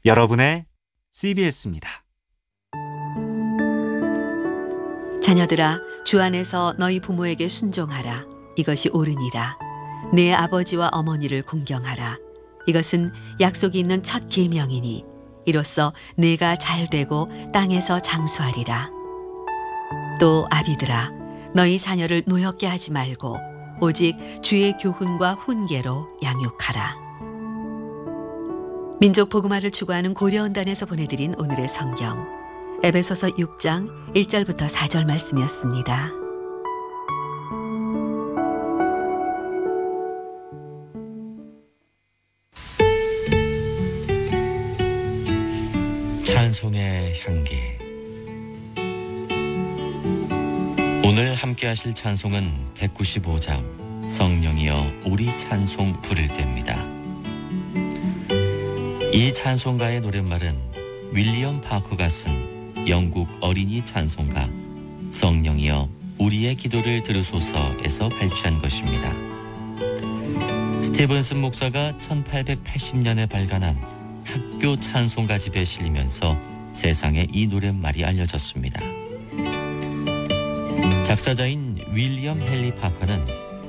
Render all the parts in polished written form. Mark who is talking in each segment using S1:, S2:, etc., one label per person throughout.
S1: 여러분의 CBS입니다.
S2: 자녀들아, 주 안에서 너희 부모에게 순종하라. 이것이 옳으니라. 내 아버지와 어머니를 공경하라. 이것은 약속이 있는 첫 계명이니 이로써 네가 잘되고 땅에서 장수하리라. 또 아비들아, 너희 자녀를 노엽게 하지 말고 오직 주의 교훈과 훈계로 양육하라. 민족 복음화를 추구하는 고려원단에서 보내드린 오늘의 성경 에베소서 6장 1절부터 4절 말씀이었습니다.
S3: 찬송의 향기. 오늘 함께 하실 찬송은 195장 성령이여 우리 찬송 부를 때입니다. 이 찬송가의 노랫말은 윌리엄 파커가 쓴 영국 어린이 찬송가 성령이여 우리의 기도를 들으소서에서 발췌한 것입니다. 스티븐슨 목사가 1880년에 발간한 학교 찬송가 집에 실리면서 세상에 이 노랫말이 알려졌습니다. 작사자인 윌리엄 헨리 파커는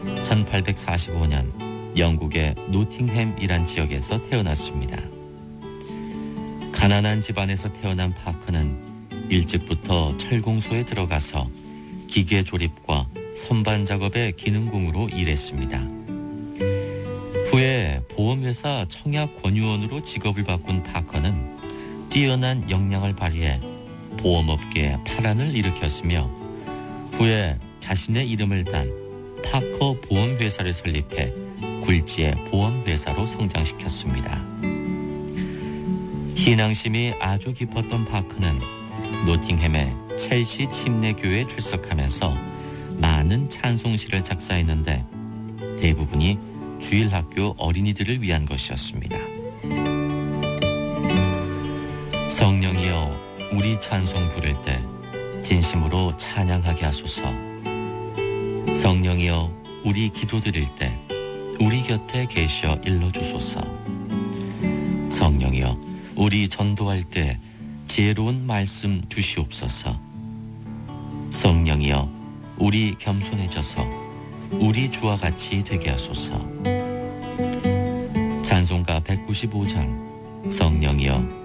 S3: 1845년 영국의 노팅햄이란 지역에서 태어났습니다. 가난한 집안에서 태어난 파커는 일찍부터 철공소에 들어가서 기계 조립과 선반 작업의 기능공으로 일했습니다. 후에 보험회사 청약 권유원으로 직업을 바꾼 파커는 뛰어난 역량을 발휘해 보험업계에 파란을 일으켰으며 후에 자신의 이름을 단 파커 보험회사를 설립해 굴지의 보험회사로 성장시켰습니다. 신앙심이 아주 깊었던 파커는 노팅햄의 첼시 침례교회에 출석하면서 많은 찬송시를 작사했는데 대부분이 주일학교 어린이들을 위한 것이었습니다. 성령이여 우리 찬송 부를 때 진심으로 찬양하게 하소서. 성령이여 우리 기도 드릴 때 우리 곁에 계셔 일러주소서. 성령이여 우리 전도할 때 지혜로운 말씀 주시옵소서. 성령이여 우리 겸손해져서 우리 주와 같이 되게 하소서. 찬송가 195장 성령이여